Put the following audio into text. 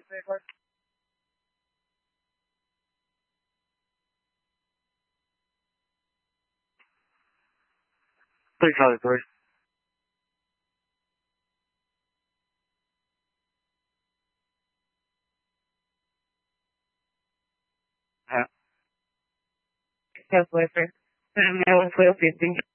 353. Já foi, foi. Não, foi o 50.